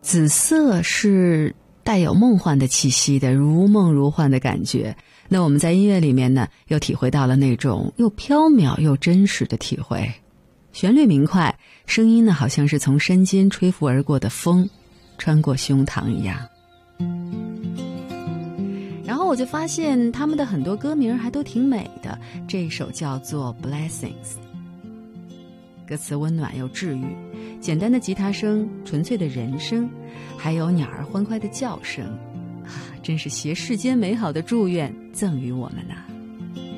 紫色是带有梦幻的气息的，如梦如幻的感觉。那我们在音乐里面呢，又体会到了那种又飘渺又真实的体会。旋律明快，声音呢好像是从山间吹拂而过的风，穿过胸膛一样。然后我就发现他们的很多歌名还都挺美的，这一首叫做 Blessings， 歌词温暖又治愈，简单的吉他声，纯粹的人声，还有鸟儿欢快的叫声，真是携世间美好的祝愿赠予我们啊。